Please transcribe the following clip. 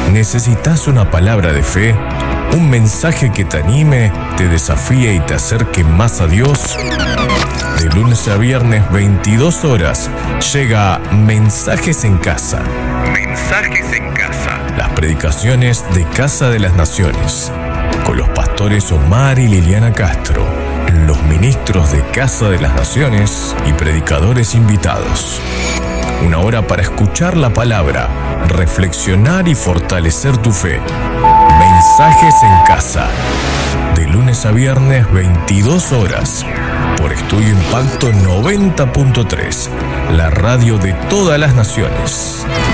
¿Necesitas una palabra de fe? ¿Un mensaje que te anime, te desafíe y te acerque más a Dios? De lunes a viernes, 22 horas, llega Mensajes en Casa. Mensajes en Casa. Las predicaciones de Casa de las Naciones. Con los pastores Omar y Liliana Castro, los ministros de Casa de las Naciones y predicadores invitados. Una hora para escuchar la palabra, reflexionar y fortalecer tu fe. Mensajes en Casa. De lunes a viernes, 22 horas. Por Estudio Impacto 90.3. La radio de todas las naciones.